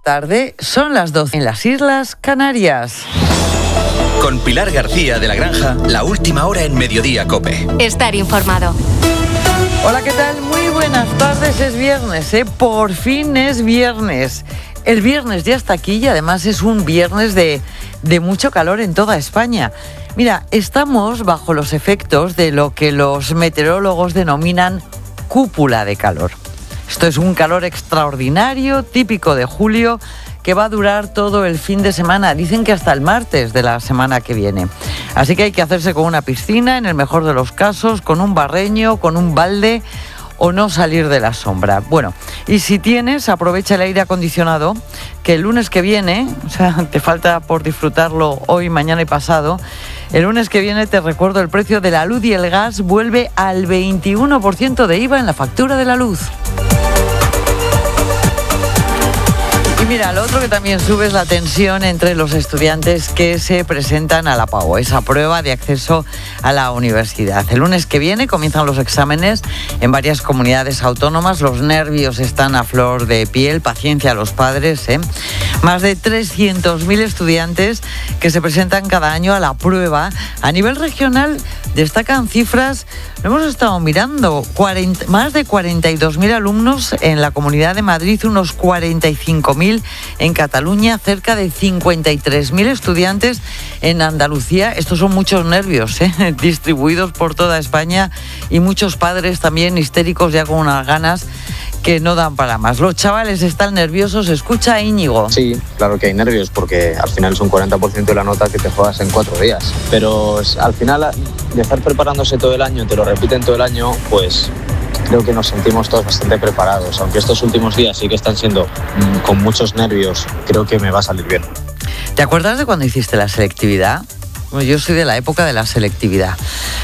Tarde, son las 12 en las Islas Canarias. Con Pilar García de la Granja, la última hora en Mediodía COPE. Estar informado. Hola, ¿qué tal? Muy buenas tardes, es viernes, por fin es viernes. El viernes ya está aquí y además es un viernes de mucho calor en toda España. Mira, estamos bajo los efectos de lo que los meteorólogos denominan cúpula de calor. Esto es un calor extraordinario, típico de julio, que va a durar todo el fin de semana. Dicen que hasta el martes de la semana que viene. Así que hay que hacerse con una piscina, en el mejor de los casos, con un barreño, con un balde, o no salir de la sombra. Bueno, y si tienes, aprovecha el aire acondicionado, que el lunes que viene, o sea, te falta por disfrutarlo hoy, mañana y pasado, el lunes que viene, te recuerdo, el precio de la luz y el gas vuelve al 21% de IVA en la factura de la luz. Y mira, lo otro que también sube es la tensión entre los estudiantes que se presentan a la PAU, esa prueba de acceso a la universidad. El lunes que viene comienzan los exámenes en varias comunidades autónomas. Los nervios están a flor de piel, paciencia a los padres, Más de 300.000 estudiantes que se presentan cada año a la prueba. A nivel regional destacan cifras, lo hemos estado mirando, más de 42.000 alumnos en la Comunidad de Madrid, unos 45.000 en Cataluña, cerca de 53.000 estudiantes en Andalucía. Estos son muchos nervios, distribuidos por toda España, y muchos padres también histéricos ya con unas ganas que no dan para más. Los chavales están nerviosos. Escucha a Íñigo. Sí, claro que hay nervios porque al final es un 40% de la nota que te juegas en 4 días. Pero al final, de estar preparándose todo el año, te lo repiten todo el año, pues creo que nos sentimos todos bastante preparados. Aunque estos últimos días sí que están siendo con muchos nervios, creo que me va a salir bien. ¿Te acuerdas de cuando hiciste la selectividad? Bueno, yo soy de la época de la selectividad.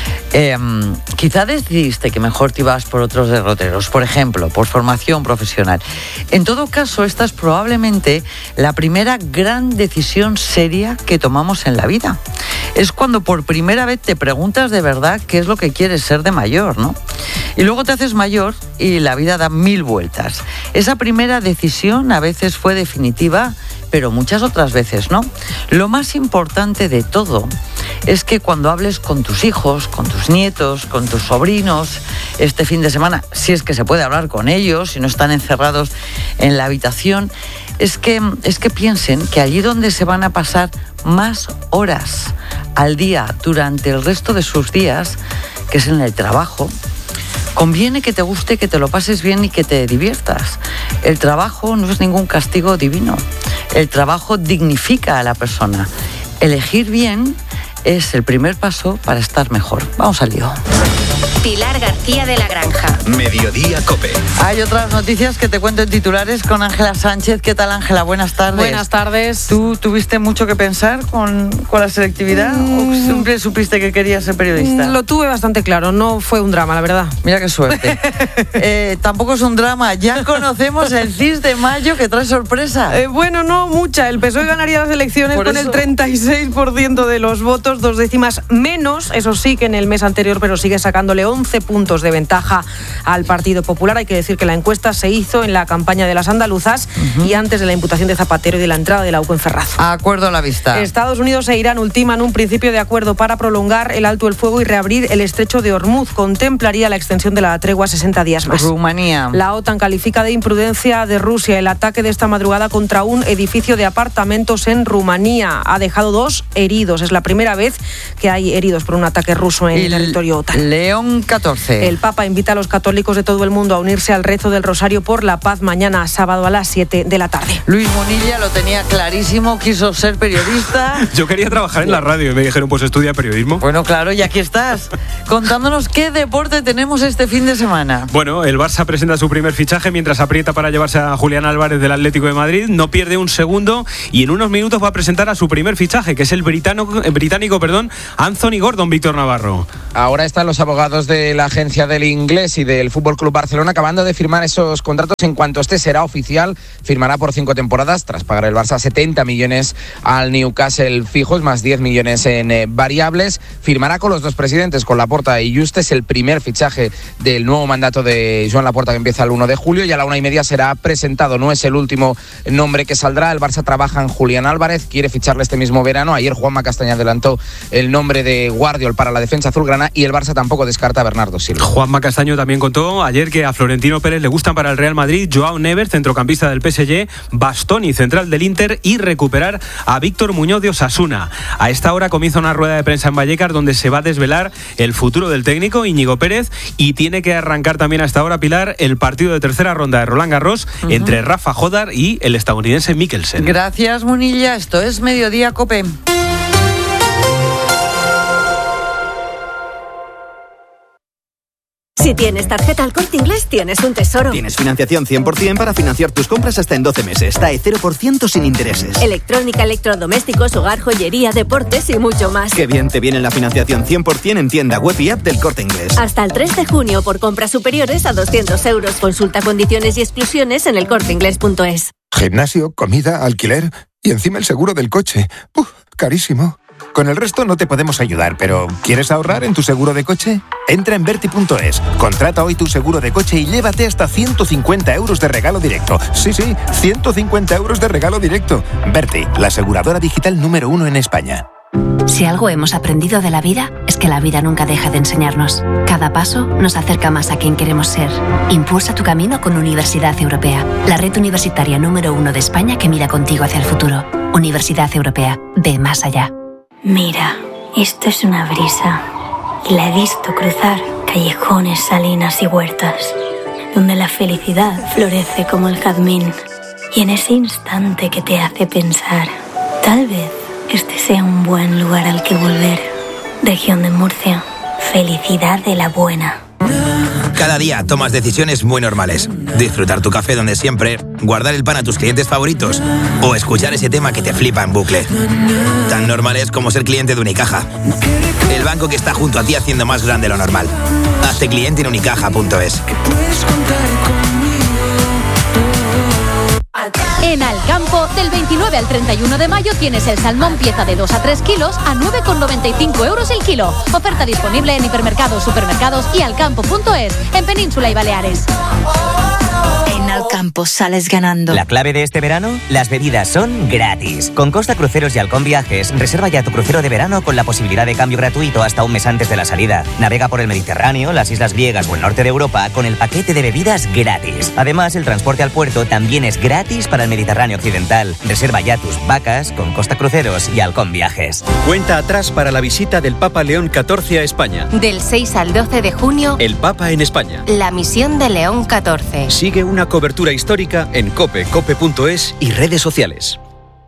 Quizá decidiste que mejor te ibas por otros derroteros, por ejemplo, por formación profesional. En todo caso, esta es probablemente la primera gran decisión seria que tomamos en la vida. Es cuando por primera vez te preguntas de verdad qué es lo que quieres ser de mayor, ¿no? Y luego te haces mayor y la vida da 1000 vueltas. Esa primera decisión a veces fue definitiva, pero muchas otras veces no. Lo más importante de todo es que cuando hables con tus hijos, con tus nietos, con tus sobrinos, este fin de semana, si es que se puede hablar con ellos, si no están encerrados en la habitación, es que piensen que allí donde se van a pasar más horas al día durante el resto de sus días, que es en el trabajo, conviene que te guste, que te lo pases bien y que te diviertas. El trabajo no es ningún castigo divino. El trabajo dignifica a la persona. Elegir bien es el primer paso para estar mejor. Vamos al lío. Pilar García de la Granja. Mediodía COPE. Hay otras noticias que te cuento en titulares con Ángela Sánchez. ¿Qué tal, Ángela? Buenas tardes. Buenas tardes. ¿Tú tuviste mucho que pensar con la selectividad o siempre supiste que querías ser periodista? Lo tuve bastante claro, no fue un drama, la verdad. Mira qué suerte. Tampoco es un drama, ya conocemos el CIS de mayo que trae sorpresa. Bueno, no mucha. El PSOE ganaría las elecciones con el 36% de los votos, 2 décimas menos, eso sí, que en el mes anterior, pero sigue sacándole 11 puntos de ventaja al Partido Popular. Hay que decir que la encuesta se hizo en la campaña de las andaluzas y antes de la imputación de Zapatero y de la entrada de la UCO en Ferraz. Acuerdo a la vista. Estados Unidos e Irán ultiman un principio de acuerdo para prolongar el alto el fuego y reabrir el estrecho de Hormuz. Contemplaría la extensión de la tregua a 60 días más. Rumanía. La OTAN califica de imprudencia de Rusia el ataque de esta madrugada contra un edificio de apartamentos en Rumanía. Ha dejado 2 heridos. Es la primera vez que hay heridos por un ataque ruso en el territorio OTAN. León 14. El Papa invita a los católicos de todo el mundo a unirse al rezo del Rosario por la Paz mañana sábado a las 7 de la tarde. Luis Monilla lo tenía clarísimo, quiso ser periodista. Yo quería trabajar en la radio y me dijeron, pues estudia periodismo. Bueno, claro, y aquí estás, contándonos qué deporte tenemos este fin de semana. Bueno, el Barça presenta su primer fichaje mientras aprieta para llevarse a Julián Álvarez del Atlético de Madrid. No pierde un segundo y en unos minutos va a presentar a su primer fichaje, que es el británico Anthony Gordon, Víctor Navarro. Ahora están los abogados de la agencia del Inglés y del Fútbol Club Barcelona acabando de firmar esos contratos. En cuanto este será oficial, firmará por 5 temporadas tras pagar el Barça 70 millones al Newcastle fijos, más 10 millones en variables. Firmará con los dos presidentes, con Laporta y Juste. Es el primer fichaje del nuevo mandato de Joan Laporta, que empieza el 1 de julio, y a la 1:30 será presentado. No es el último nombre que saldrá. El Barça trabaja en Julián Álvarez, quiere ficharle este mismo verano. Ayer Juanma Castaña adelantó el nombre de Guardiol para la defensa azulgrana, y el Barça tampoco descarta a Bernardo Silva. Juanma Castaño también contó ayer que a Florentino Pérez le gustan para el Real Madrid Joao Neves, centrocampista del PSG, Bastoni, central del Inter, y recuperar a Víctor Muñoz de Osasuna. A esta hora comienza una rueda de prensa en Vallecas donde se va a desvelar el futuro del técnico Íñigo Pérez, y tiene que arrancar también a esta hora, Pilar, el partido de tercera ronda de Roland Garros entre Rafa Jodar y el estadounidense Mikkelsen. Gracias, Munilla. Esto es Mediodía COPE. Si tienes tarjeta El Corte Inglés, tienes un tesoro. Tienes financiación 100% para financiar tus compras hasta en 12 meses. TAE 0% sin intereses. Electrónica, electrodomésticos, hogar, joyería, deportes y mucho más. Qué bien te viene la financiación 100% en tienda web y app del Corte Inglés. Hasta el 3 de junio por compras superiores a 200 euros. Consulta condiciones y exclusiones en elcorteinglés.es. Gimnasio, comida, alquiler y encima el seguro del coche. Carísimo. Con el resto no te podemos ayudar, pero ¿quieres ahorrar en tu seguro de coche? Entra en Verti.es, contrata hoy tu seguro de coche y llévate hasta 150 euros de regalo directo. Sí, 150 euros de regalo directo. Verti, la aseguradora digital número 1 en España. Si algo hemos aprendido de la vida, es que la vida nunca deja de enseñarnos. Cada paso nos acerca más a quien queremos ser. Impulsa tu camino con Universidad Europea, la red universitaria número 1 de España que mira contigo hacia el futuro. Universidad Europea, ve más allá. Mira, esto es una brisa, y la he visto cruzar callejones, salinas y huertas, donde la felicidad florece como el jazmín, y en ese instante que te hace pensar, tal vez este sea un buen lugar al que volver. Región de Murcia, felicidad de la buena. Cada día tomas decisiones muy normales. Disfrutar tu café donde siempre, guardar el pan a tus clientes favoritos o escuchar ese tema que te flipa en bucle. Tan normales como ser cliente de Unicaja. El banco que está junto a ti haciendo más grande lo normal. Hazte cliente en unicaja.es. En Alcampo, del 29 al 31 de mayo tienes el salmón pieza de 2 a 3 kilos a 9,95 euros el kilo. Oferta disponible en hipermercados, supermercados y alcampo.es, en Península y Baleares. En Alcampo sales ganando. La clave de este verano, las bebidas son gratis. Con Costa Cruceros y Halcón Viajes, reserva ya tu crucero de verano con la posibilidad de cambio gratuito hasta un mes antes de la salida. Navega por el Mediterráneo, las islas griegas o el norte de Europa con el paquete de bebidas gratis. Además, el transporte al puerto también es gratis para el Mediterráneo occidental. Reserva ya tus vacas con Costa Cruceros y Halcón Viajes. Cuenta atrás para la visita del Papa León XIV a España. Del 6 al 12 de junio, El Papa en España. la misión de León XIV. Sigue una cobertura histórica en COPE, cope.es y redes sociales.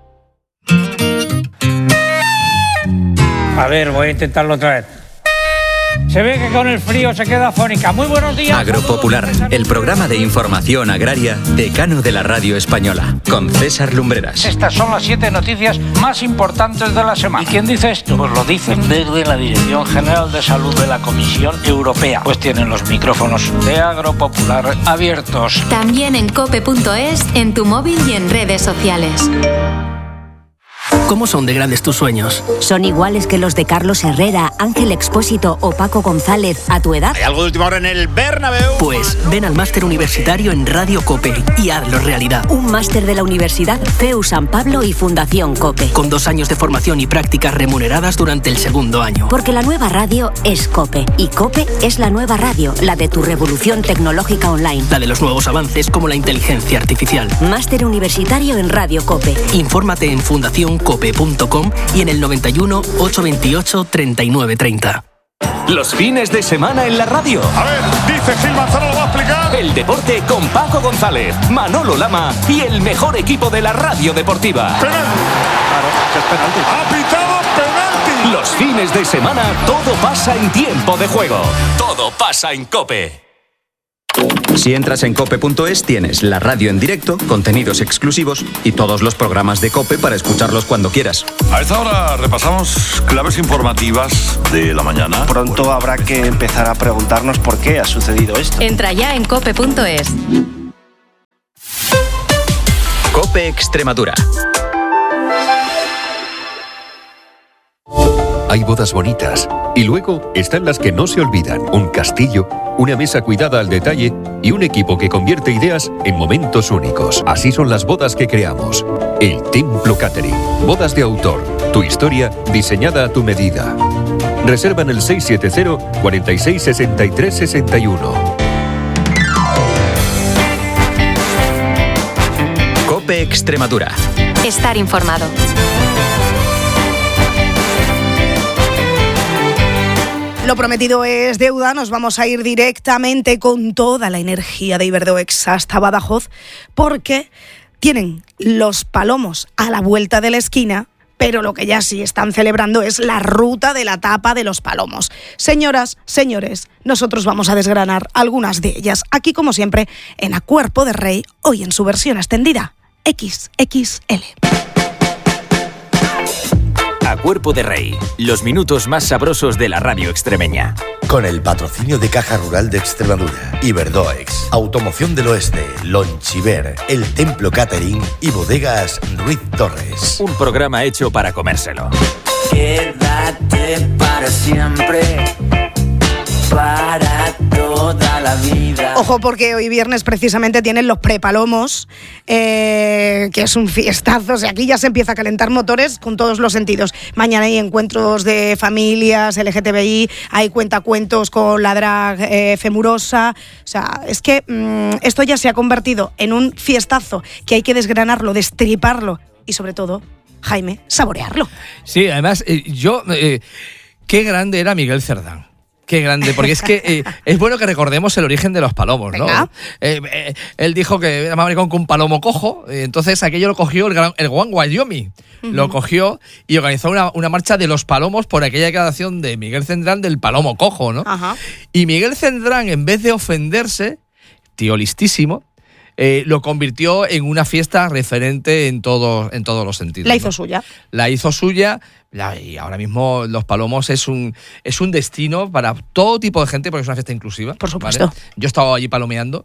A ver, voy a intentarlo otra vez. Se ve que con el frío se queda afónica. Muy buenos días. Agropopular, el programa de información agraria decano de la radio española, con César Lumbreras. Estas son las 7 noticias más importantes de la semana. ¿Y quién dice esto? Pues lo dicen desde la Dirección General de Salud de la Comisión Europea. Pues tienen los micrófonos de Agropopular abiertos. También en cope.es, en tu móvil y en redes sociales. ¿Cómo son de grandes tus sueños? ¿Son iguales que los de Carlos Herrera, Ángel Expósito o Paco González a tu edad? ¿Hay algo de última hora en el Bernabéu? Pues ven al máster universitario en Radio COPE y hazlo realidad. Un máster de la Universidad CEU San Pablo y Fundación COPE. Con 2 años de formación y prácticas remuneradas durante el segundo año. Porque la nueva radio es COPE. Y COPE es la nueva radio, la de tu revolución tecnológica online. La de los nuevos avances como la inteligencia artificial. Máster universitario en Radio COPE. Infórmate en fundacioncope.com y en el 91 828 3930. Los fines de semana en la radio. A ver, dice Gil Manzano, lo va a explicar. El deporte con Paco González, Manolo Lama y el mejor equipo de la radio deportiva. Penalti. Claro, es penalti. Ha pitado penalti. Los fines de semana todo pasa en tiempo de juego. Todo pasa en COPE. Si entras en cope.es tienes la radio en directo, contenidos exclusivos y todos los programas de COPE para escucharlos cuando quieras. A esta hora repasamos claves informativas de la mañana. Pronto habrá que empezar a preguntarnos por qué ha sucedido esto. Entra ya en cope.es. COPE Extremadura. Hay bodas bonitas y luego están las que no se olvidan. Un castillo, una mesa cuidada al detalle y un equipo que convierte ideas en momentos únicos. Así son las bodas que creamos. El Templo Catering. Bodas de autor. Tu historia diseñada a tu medida. Reserva en el 670 46 63 61. COPE Extremadura. Estar informado. Lo prometido es deuda, nos vamos a ir directamente con toda la energía de Iberdoex hasta Badajoz porque tienen los palomos a la vuelta de la esquina, pero lo que ya sí están celebrando es la ruta de la tapa de los palomos. Señoras, señores, nosotros vamos a desgranar algunas de ellas, aquí como siempre en A Cuerpo de Rey, hoy en su versión extendida, XXL. A Cuerpo de Rey, los minutos más sabrosos de la radio extremeña. Con el patrocinio de Caja Rural de Extremadura, Iberdoex, Automoción del Oeste, Lonchiver, El Templo Catering y Bodegas Ruiz Torres. Un programa hecho para comérselo. Quédate para siempre, para toda la vida. Ojo, porque hoy viernes precisamente tienen los prepalomos, que es un fiestazo. O sea, aquí ya se empieza a calentar motores con todos los sentidos. Mañana hay encuentros de familias LGTBI, hay cuentacuentos con la drag femurosa. O sea, es que esto ya se ha convertido en un fiestazo que hay que desgranarlo, destriparlo y sobre todo, Jaime, saborearlo. Sí, además, qué grande era Miguel Cerdán. Qué grande, porque es que es bueno que recordemos el origen de los palomos, ¿no? Él dijo que era más maricón que un palomo cojo, entonces aquello lo cogió el Juan Guayomi, lo cogió y organizó una marcha de los palomos por aquella declaración de Miguel Cendrán del palomo cojo, ¿no? Ajá. Y Miguel Cendrán, en vez de ofenderse, tío listísimo, lo convirtió en una fiesta referente en todos los sentidos. La hizo suya. La hizo suya. Y ahora mismo Los Palomos es un destino para todo tipo de gente porque es una fiesta inclusiva. Por supuesto. ¿Vale? Yo he estado allí palomeando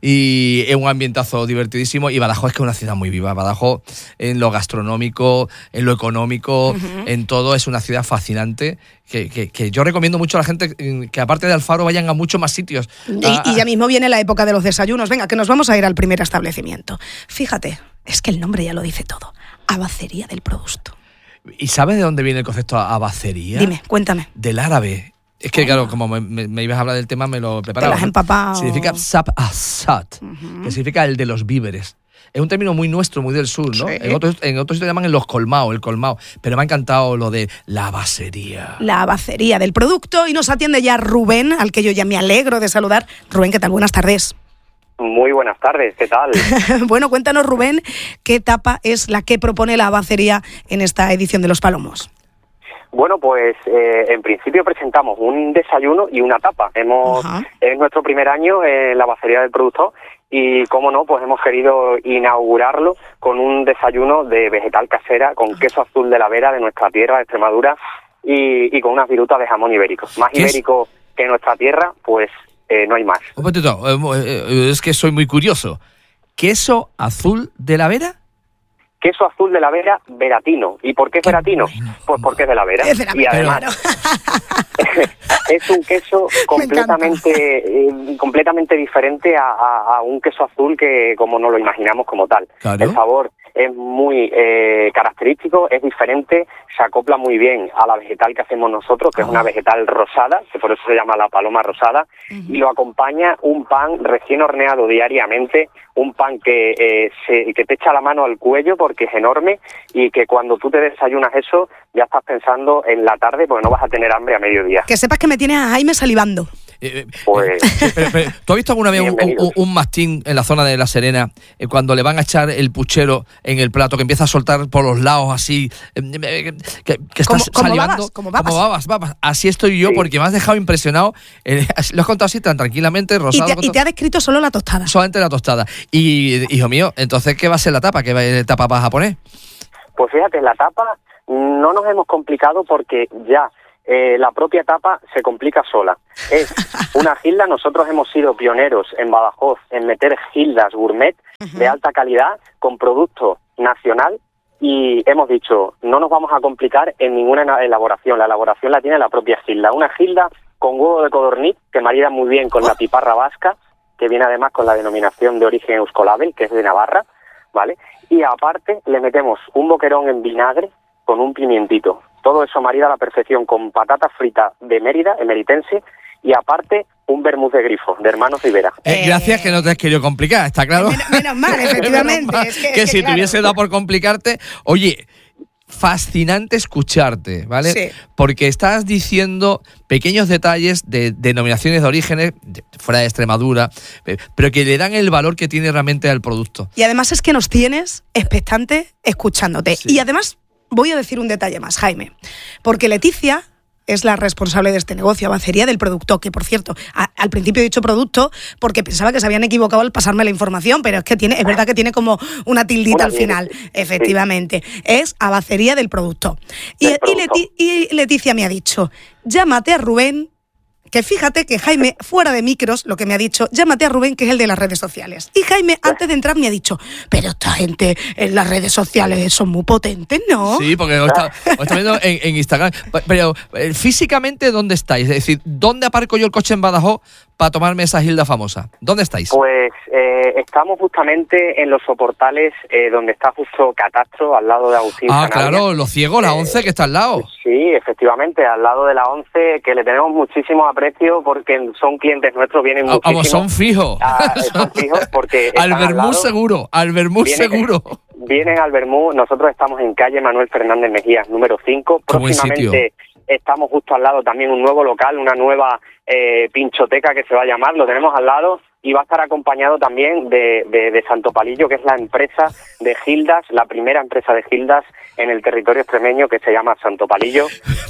y es un ambientazo divertidísimo y Badajoz es que es una ciudad muy viva. Badajoz en lo gastronómico, en lo económico, en todo es una ciudad fascinante que yo recomiendo mucho a la gente que aparte de Alfaro vayan a muchos más sitios. Y ya mismo viene la época de los desayunos. Venga, que nos vamos a ir al primer establecimiento. Fíjate, es que el nombre ya lo dice todo. Abacería del Producto. ¿Y sabes de dónde viene el concepto abacería? Dime, cuéntame. Del árabe. Es que, claro, como me ibas a hablar del tema, me lo preparaba. Te las has empapado. Significa sab asat, que significa el de los víveres. Es un término muy nuestro, muy del sur, ¿no? Sí. En otros sitios llaman los colmados, el colmado. Pero me ha encantado lo de la abacería. La abacería del Producto. Y nos atiende ya Rubén, al que yo ya me alegro de saludar. Rubén, ¿qué tal? Buenas tardes. Muy buenas tardes, ¿qué tal? Bueno, cuéntanos, Rubén, ¿qué tapa es la que propone la abacería en esta edición de Los Palomos? Bueno, pues en principio presentamos un desayuno y una tapa. Es nuestro primer año en la abacería del Productor y, cómo no, pues hemos querido inaugurarlo con un desayuno de vegetal casera con queso azul de la Vera de nuestra tierra de Extremadura y con unas virutas de jamón ibérico. Más ibérico que nuestra tierra, pues no hay más. Un momentito, es que soy muy curioso. ¿Queso azul de la Vera? Queso azul de la Vera, veratino. ¿Y por qué es veratino? Pues porque es de la Vera. Y además es un queso completamente diferente a un queso azul que como no lo imaginamos como tal. Claro. El sabor es muy característico, es diferente, se acopla muy bien a la vegetal que hacemos nosotros, que es una vegetal rosada, que por eso se llama la paloma rosada, y lo acompaña un pan recién horneado diariamente, un pan que te echa la mano al cuello porque es enorme y que cuando tú te desayunas eso ya estás pensando en la tarde porque no vas a tener hambre a mediodía. Que sepas que me tienes a Jaime salivando. Pero, ¿tú has visto alguna vez un mastín en la zona de La Serena cuando le van a echar el puchero en el plato, que empieza a soltar por los lados así, que estás salivando? Como babas. Así estoy yo, porque me has dejado impresionado. Lo has contado así tan tranquilamente, Rosado. Y te ha descrito solo la tostada. Solamente la tostada. Y, hijo mío, entonces, ¿qué va a ser la tapa? ¿Qué tapa vas a poner? Pues fíjate, la tapa no nos hemos complicado porque ya la propia tapa se complica sola. Es una gilda, nosotros hemos sido pioneros en Badajoz en meter gildas gourmet de alta calidad con producto nacional y hemos dicho, no nos vamos a complicar en ninguna elaboración. La elaboración la tiene la propia gilda. Una gilda con huevo de codorniz que marida muy bien con la piparra vasca, que viene además con la denominación de origen Euskolabel, que es de Navarra, ¿vale? Y aparte le metemos un boquerón en vinagre con un pimientito. Todo eso marida a la perfección con patata frita de Mérida, emeritense, y aparte un vermut de grifo, de Hermanos Rivera. Gracias, que no te has querido complicar, ¿está claro? Menos mal, efectivamente. Menos mal, es que si te hubiese dado por complicarte... Oye, fascinante escucharte, ¿vale? Sí. Porque estás diciendo pequeños detalles de denominaciones de orígenes fuera de Extremadura, pero que le dan el valor que tiene realmente al producto. Y además es que nos tienes expectante escuchándote. Sí. Y además voy a decir un detalle más, Jaime, porque Leticia es la responsable de este negocio, Abacería del Producto, que por cierto, al principio he dicho producto porque pensaba que se habían equivocado al pasarme la información, pero es que es verdad que tiene como una tildita al final, efectivamente. Sí. Es Abacería del Producto. Y Leticia me ha dicho, llámate a Rubén, que fíjate que Jaime, fuera de micros, lo que me ha dicho, llámate a Rubén, que es el de las redes sociales. Y Jaime, antes de entrar, me ha dicho, pero esta gente en las redes sociales son muy potentes, ¿no? Sí, porque os está viendo en Instagram. Pero físicamente, ¿dónde estáis? Es decir, ¿dónde aparco yo el coche en Badajoz para tomarme esa gilda famosa? ¿Dónde estáis? Pues estamos justamente en los soportales donde está justo Catastro, al lado de Agustín Sanabria. Claro, Los Ciegos, la 11, que está al lado. Sí, efectivamente, al lado de la 11, que le tenemos muchísimo aprecio porque son clientes nuestros, vienen muchísimo. Son fijos. Son fijos porque al Vermut seguro, Vienen al Vermut, nosotros estamos en calle Manuel Fernández Mejías, número 5. Próximamente estamos justo al lado también un nuevo local, una nueva pinchoteca que se va a llamar, lo tenemos al lado. Y va a estar acompañado también de Santo Palillo, que es la empresa de gildas, la primera empresa de gildas en el territorio extremeño, que se llama Santo Palillo.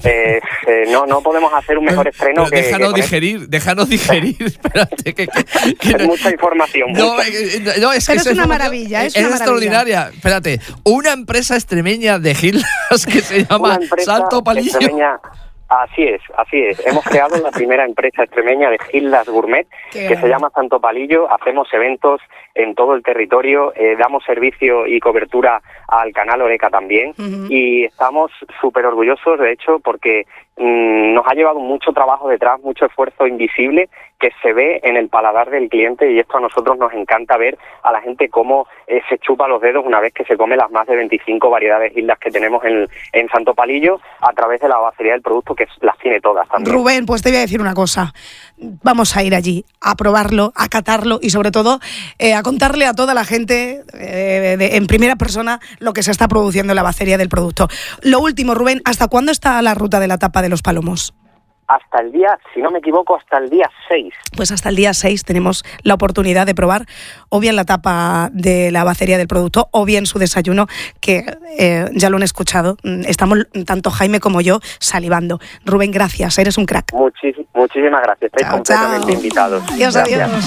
No podemos hacer un mejor estreno que... Déjanos digerir. Espérate, que es mucha información. Es una maravilla. Es extraordinaria. Espérate, una empresa extremeña de gildas que se llama Santo Palillo. Así es. Hemos creado la primera empresa extremeña de gildas gourmet que se llama Santo Palillo. Hacemos eventos en todo el territorio, damos servicio y cobertura al canal Oreca también y estamos súper orgullosos, de hecho, porque nos ha llevado mucho trabajo detrás, mucho esfuerzo invisible que se ve en el paladar del cliente y esto a nosotros nos encanta ver a la gente cómo se chupa los dedos una vez que se come las más de 25 variedades de gildas que tenemos en Santo Palillo a través de la Abacería del Producto, que las tiene todas también. Rubén, pues te voy a decir una cosa, vamos a ir allí a probarlo, a catarlo y sobre todo a contarle a toda la gente en primera persona lo que se está produciendo en la Abacería del Producto. Lo último, Rubén, ¿hasta cuándo está la ruta de la tapa de los palomos? Hasta el día, si no me equivoco, hasta el día 6. Pues hasta el día 6 tenemos la oportunidad de probar o bien la tapa de la Abacería del Producto o bien su desayuno, que ya lo han escuchado. Estamos, tanto Jaime como yo, salivando. Rubén, gracias, eres un crack. Muchísimas gracias, estáis completamente invitados. Adiós, gracias. Adiós.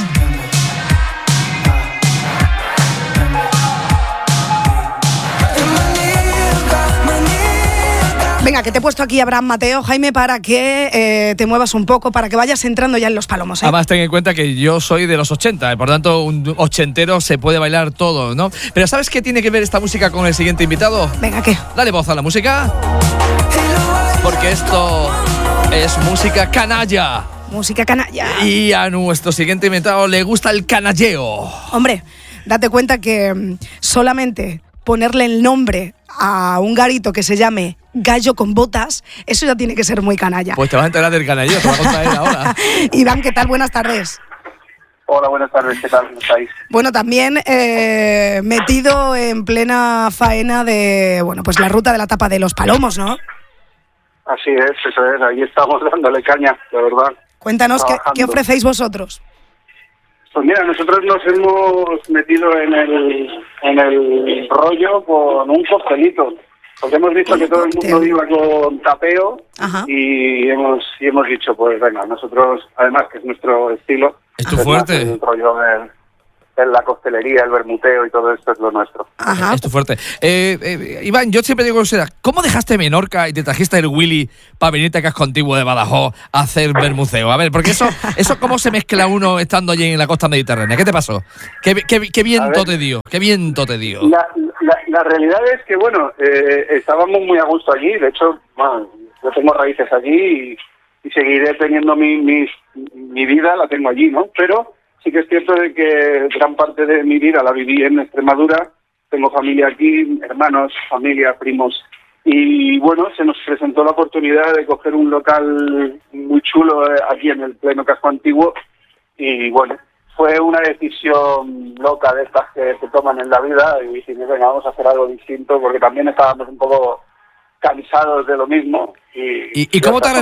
Venga, que te he puesto aquí a Abraham Mateo, Jaime, para que te muevas un poco, para que vayas entrando ya en los palomos. Además, ten en cuenta que yo soy de los 80, por tanto, un ochentero se puede bailar todo, ¿no? Pero ¿sabes qué tiene que ver esta música con el siguiente invitado? Venga, ¿qué? Dale voz a la música. Porque esto es música canalla. Música canalla. Y a nuestro siguiente invitado le gusta el canalleo. Hombre, date cuenta que solamente ponerle el nombre a un garito que se llame Gallo con Botas, eso ya tiene que ser muy canalla. Pues te vas a enterar del canalleo, te va a contar él ahora. Iván, ¿qué tal? Buenas tardes. Hola, buenas tardes, ¿qué tal? ¿Cómo estáis? Bueno, también metido en plena faena de, bueno, pues la ruta de la tapa de los palomos, ¿no? Así es, eso es, ahí estamos dándole caña, de verdad. Cuéntanos, ¿qué ofrecéis vosotros? Pues mira, nosotros nos hemos metido en el rollo con un coctelito, porque hemos visto que todo el mundo iba con tapeo. Ajá. y hemos dicho, pues venga, nosotros, además que es nuestro estilo, es tu fuerte. El rollo de la coctelería, el vermuteo y todo esto es lo nuestro. Ajá. Es tu fuerte. Iván, yo siempre digo, ¿cómo dejaste Menorca y te trajiste el Willy para venirte a Casco Antiguo de Badajoz a hacer vermuceo? A ver, porque eso ¿cómo se mezcla uno estando allí en la costa mediterránea? ¿Qué te pasó? ¿Qué viento te dio? ¿Qué viento te dio? La realidad es que, bueno, estábamos muy a gusto allí. De hecho, bueno, yo tengo raíces allí y seguiré teniendo mi vida, la tengo allí, ¿no? Pero sí que es cierto de que gran parte de mi vida la viví en Extremadura. Tengo familia aquí, hermanos, familia, primos. Y bueno, se nos presentó la oportunidad de coger un local muy chulo aquí en el pleno Casco Antiguo. Y bueno, fue una decisión loca de estas que se toman en la vida. Y dijimos, venga, vamos a hacer algo distinto, porque también estábamos un poco cansados de lo mismo. ¿Y cómo te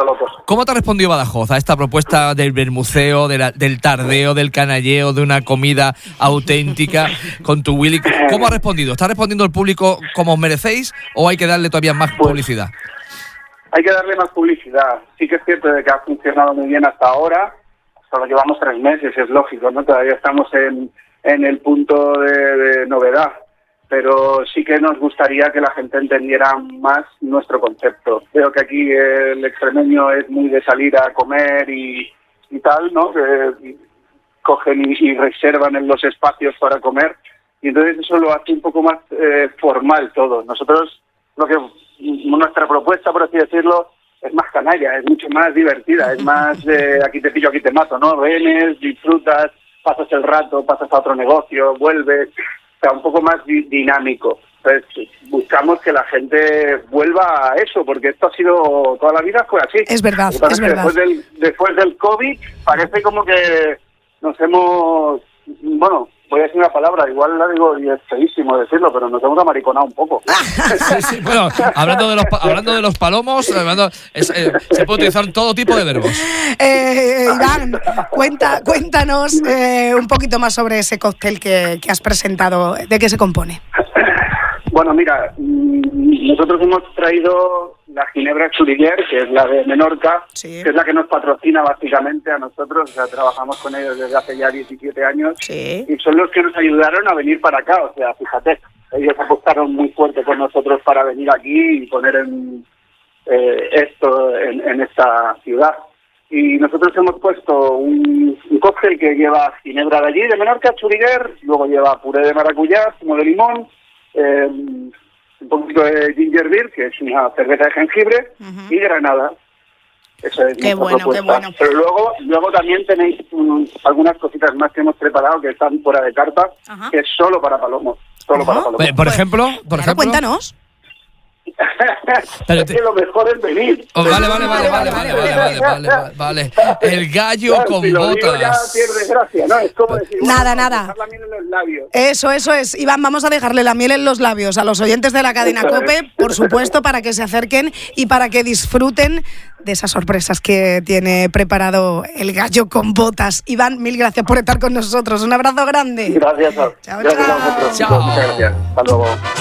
ha respondido Badajoz a esta propuesta del vermuceo, del tardeo, del canalleo, de una comida auténtica con tu Willy? ¿Cómo ha respondido? ¿Está respondiendo el público como os merecéis o hay que darle todavía más publicidad? Hay que darle más publicidad. Sí que es cierto de que ha funcionado muy bien hasta ahora. Solo llevamos 3 meses, es lógico, ¿no? Todavía estamos en el punto de novedad. Pero sí que nos gustaría que la gente entendiera más nuestro concepto. Veo que aquí el extremeño es muy de salir a comer y tal, ¿no? Que cogen y reservan en los espacios para comer, y entonces eso lo hace un poco más formal todo. Nosotros, nuestra propuesta, por así decirlo, es más canalla, es mucho más divertida, es más aquí te pillo, aquí te mato, ¿no? Vienes, disfrutas, pasas el rato, pasas a otro negocio, vuelves... O sea, un poco más dinámico. Entonces, buscamos que la gente vuelva a eso, porque esto ha sido, toda la vida fue así. Es verdad, es verdad. Después del COVID, parece como que nos hemos, bueno, voy a decir una palabra, igual la digo y es feísimo decirlo, pero nos hemos amariconado un poco. Sí, bueno, hablando de los palomos, se puede utilizar todo tipo de verbos. Iván, cuéntanos un poquito más sobre ese cóctel que has presentado. ¿De qué se compone? Bueno, mira, nosotros hemos traído la ginebra Xuriguer, que es la de Menorca, que es la que nos patrocina básicamente a nosotros. O sea, trabajamos con ellos desde hace ya 17 años y son los que nos ayudaron a venir para acá. O sea, fíjate, ellos apostaron muy fuerte con nosotros para venir aquí y poner esto en esta ciudad. Y nosotros hemos puesto un cóctel que lleva ginebra de allí, de Menorca, Xuriguer, luego lleva puré de maracuyá, zumo de limón, un poquito de ginger beer, que es una cerveza de jengibre, y granada. Eso es qué bueno, propuesta. Qué bueno. Pero luego también tenéis algunas cositas más que hemos preparado que están fuera de carta, que es solo para palomos. Solo para palomos. Por ejemplo, cuéntanos. Es que lo mejor es venir. Vale. El gallo con si botas. Digo, ya pierde gracia, ¿no? Es como decir, nada. Dejar la miel en los labios. Eso es. Iván, vamos a dejarle la miel en los labios a los oyentes de la cadena COPE, por supuesto, para que se acerquen y para que disfruten de esas sorpresas que tiene preparado el gallo con botas. Iván, mil gracias por estar con nosotros. Un abrazo grande. Gracias. Chao. Gracias a vosotros. Chao. Muchas gracias. Hasta luego.